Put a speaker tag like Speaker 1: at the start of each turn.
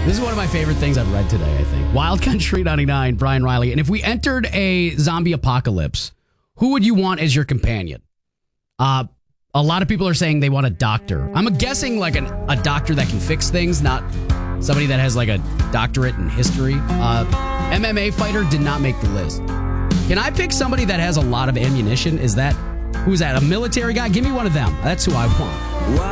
Speaker 1: This is one of my favorite things I've read today, I think. Wild Country 99, Brian Riley. And if we entered a zombie apocalypse, who would you want as your companion? A lot of people are saying they want a doctor. I'm guessing like a doctor that can fix things, not somebody that has like a doctorate in history. MMA fighter did not make the list. Can I pick somebody that has a lot of ammunition? Who's that? A military guy? Give me one of them. That's who I want.